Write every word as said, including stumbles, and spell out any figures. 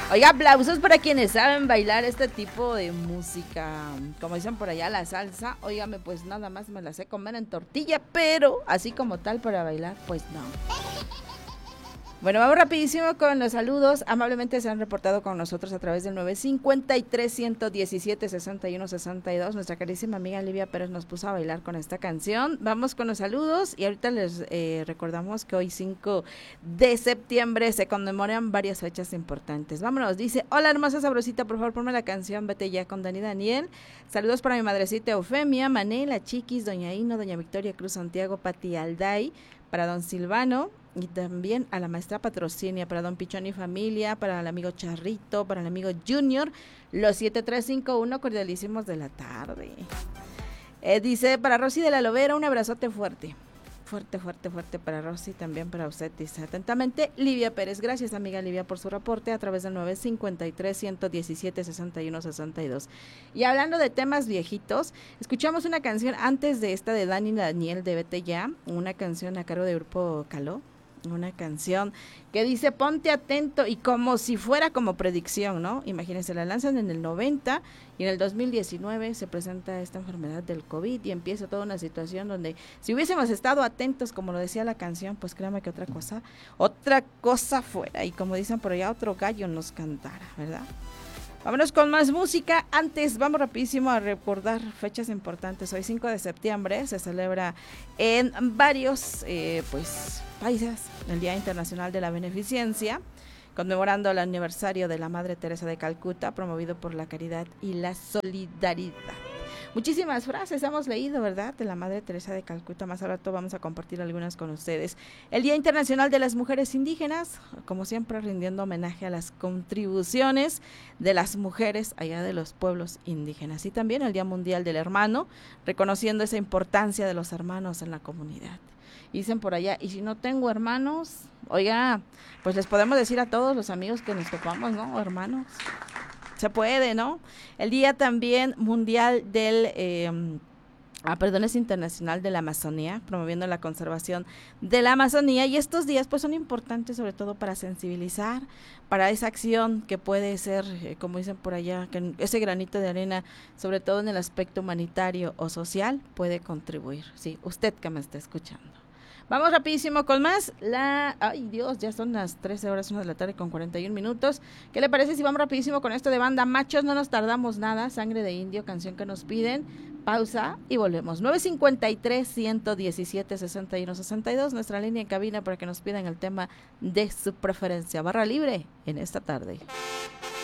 Oiga, aplausos para quienes saben bailar este tipo de música. Como dicen por allá, la salsa. Óigame, pues nada más me la sé comer en tortilla, pero así como tal para bailar, pues no. Bueno, vamos rapidísimo con los saludos. Amablemente se han reportado con nosotros a través del nueve cinco tres, uno uno siete, seis uno seis dos. Nuestra carísima amiga Livia Pérez nos puso a bailar con esta canción. Vamos con los saludos y ahorita les eh, recordamos que hoy cinco de septiembre se conmemoran varias fechas importantes. Vámonos, dice, hola hermosa sabrosita, por favor ponme la canción Vete Ya con Dani Daniel. Saludos para mi madrecita Eufemia, Manela, Chiquis, Doña Ino, Doña Victoria Cruz Santiago, Pati Alday, para don Silvano. Y también a la maestra Patrocinia, para don Pichón y familia, para el amigo Charrito, para el amigo Junior, los siete tres cinco uno cordialísimos de la tarde. Eh, dice, para Rosy de la Lobera, un abrazote fuerte. Fuerte, fuerte, fuerte para Rosy, también para usted, dice atentamente Livia Pérez. Gracias amiga Livia por su reporte a través del nueve cinco tres, uno uno siete, seis uno seis dos. Y hablando de temas viejitos, escuchamos una canción antes de esta de Dani Daniel de Vete Ya, una canción a cargo de Grupo Caló. Una canción que dice ponte atento y como si fuera como predicción, ¿no? Imagínense, la lanzan en el noventa y en el dos mil diecinueve se presenta esta enfermedad del COVID y empieza toda una situación donde si hubiésemos estado atentos, como lo decía la canción, pues créame que otra cosa, otra cosa fuera y como dicen por allá, otro gallo nos cantara, ¿verdad? Vámonos con más música. Antes, vamos rapidísimo a recordar fechas importantes. Hoy cinco de septiembre se celebra en varios eh, pues países el Día Internacional de la Beneficencia, conmemorando el aniversario de la Madre Teresa de Calcuta, promovido por la caridad y la solidaridad. Muchísimas frases hemos leído, ¿verdad?, de la Madre Teresa de Calcuta. Más al rato vamos a compartir algunas con ustedes. El Día Internacional de las Mujeres Indígenas, como siempre rindiendo homenaje a las contribuciones de las mujeres allá de los pueblos indígenas. Y también el Día Mundial del Hermano, reconociendo esa importancia de los hermanos en la comunidad. Dicen por allá, y si no tengo hermanos, oiga, pues les podemos decir a todos los amigos que nos topamos, ¿no? Hermanos. Se puede, ¿no? El día también mundial del, eh, ah, perdón, es internacional de la Amazonía, promoviendo la conservación de la Amazonía. Y estos días pues son importantes sobre todo para sensibilizar, para esa acción que puede ser, eh, como dicen por allá, que ese granito de arena, sobre todo en el aspecto humanitario o social, puede contribuir. Sí, usted que me está escuchando. Vamos rapidísimo con más. La, ay Dios, ya son las trece horas, una de la tarde con cuarenta y un minutos. ¿Qué le parece si vamos rapidísimo con esto de Banda Machos? No nos tardamos nada. Sangre de Indio, canción que nos piden. Pausa y volvemos. nueve cinco tres, uno uno siete, seis uno seis dos, nuestra línea en cabina para que nos pidan el tema de su preferencia. Barra libre en esta tarde.